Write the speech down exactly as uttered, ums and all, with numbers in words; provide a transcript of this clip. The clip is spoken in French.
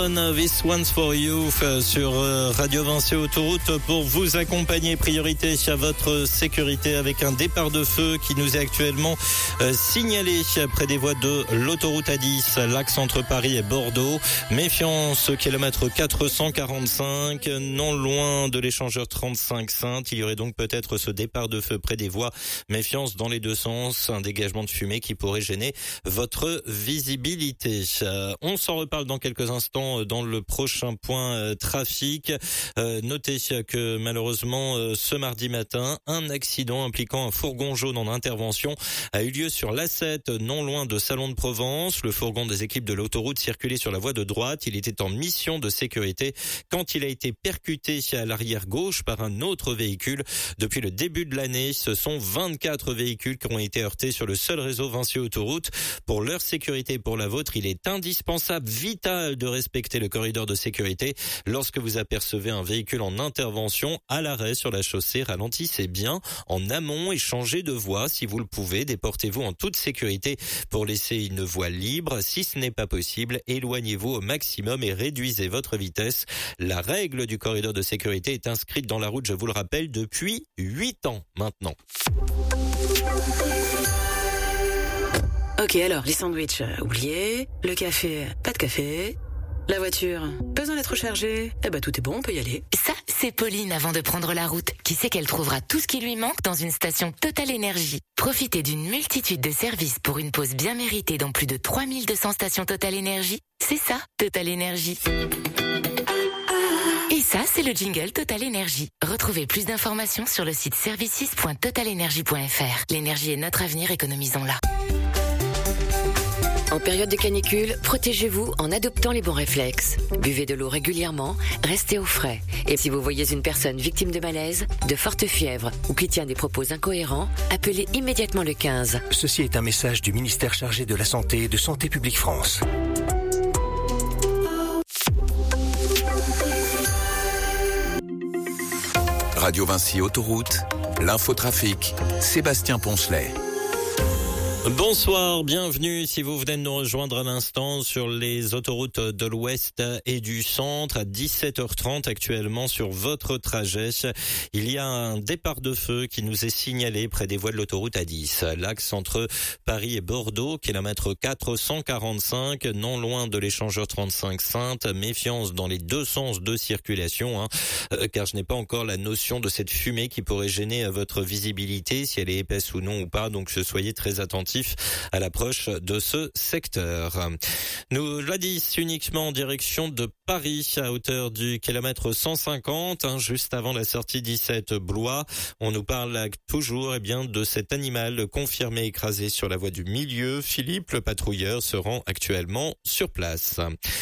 John, This One's for You sur Radio Vinci Autoroute pour vous accompagner. Priorité à votre sécurité avec un départ de feu qui nous est actuellement signalé près des voies de l'autoroute A dix, l'axe entre Paris et Bordeaux. Méfiance, kilomètre quatre cent quarante-cinq, non loin de l'échangeur trente-cinq Saintes. Il y aurait donc peut-être ce départ de feu près des voies. Méfiance dans les deux sens, un dégagement de fumée qui pourrait gêner votre visibilité. Euh, on s'en reparle dans quelques instants dans le prochain point euh, trafic. Euh, notez que malheureusement euh, ce mardi matin, un accident impliquant un fourgon jaune en intervention a eu lieu sur l'A sept, non loin de Salon de Provence. Le fourgon des équipes de l'autoroute circulait sur la voie de droite. Il était en mission de sécurité quand il a été percuté à l'arrière gauche par un autre véhicule. Depuis le début de l'année, ce sont vingt-quatre véhicules qui ont été heurtés sur le seul réseau Vinci Autoroute. Pour leur sécurité et pour la vôtre, il est indispensable, vital de respecter le corridor de sécurité. Lorsque vous apercevez un véhicule en intervention à l'arrêt sur la chaussée, ralentissez bien en amont et changez de voie si vous le pouvez. Déportez-vous en toute sécurité pour laisser une voie libre. Si ce n'est pas possible, éloignez-vous au maximum et réduisez votre vitesse. La règle du corridor de sécurité est inscrite dans la route, je vous le rappelle, depuis huit ans maintenant. Ok, alors, les sandwichs, euh, oubliés. Le café, euh, pas de café. La voiture, besoin d'être rechargée. Eh ben, tout est bon, on peut y aller. Ça, c'est Pauline avant de prendre la route, qui sait qu'elle trouvera tout ce qui lui manque dans une station Total Énergie. Profitez d'une multitude de services pour une pause bien méritée dans plus de trois mille deux cents stations Total Énergie. C'est ça, Total Énergie. Et ça, c'est le jingle Total Énergie. Retrouvez plus d'informations sur le site services point total énergie point f r. L'énergie est notre avenir, économisons-la. En période de canicule, protégez-vous en adoptant les bons réflexes. Buvez de l'eau régulièrement, restez au frais. Et si vous voyez une personne victime de malaise, de forte fièvre ou qui tient des propos incohérents, appelez immédiatement le quinze. Ceci est un message du ministère chargé de la Santé et de Santé publique France. Radio Vinci Autoroute, l'infotrafic, Sébastien Poncelet. Bonsoir, bienvenue si vous venez de nous rejoindre à l'instant sur les autoroutes de l'Ouest et du Centre à dix-sept heures trente actuellement sur votre trajet. Il y a un départ de feu qui nous est signalé près des voies de l'autoroute A dix, l'axe entre Paris et Bordeaux, kilomètre quatre cent quarante-cinq, non loin de l'échangeur trente-cinq Saintes. Méfiance dans les deux sens de circulation, hein, euh, car je n'ai pas encore la notion de cette fumée qui pourrait gêner votre visibilité, si elle est épaisse ou non ou pas, donc soyez très attentifs à l'approche de ce secteur. Nous, l'A dix uniquement en direction de Paris à hauteur du kilomètre cent cinquante, hein, juste avant la sortie dix-sept Blois. On nous parle toujours eh bien de cet animal confirmé écrasé sur la voie du milieu. Philippe, le patrouilleur, se rend actuellement sur place.